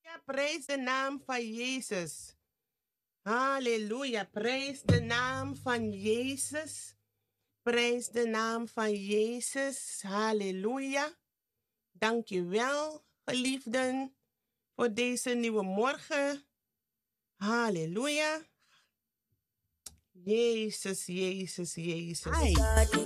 Ja, prijs de naam van Jezus. Halleluja, prijs de naam van Jezus. Prijs de naam van Jezus. Halleluja. Dank je wel, geliefden, voor deze nieuwe morgen. Halleluja. Jezus, Jezus, Jezus. Ai.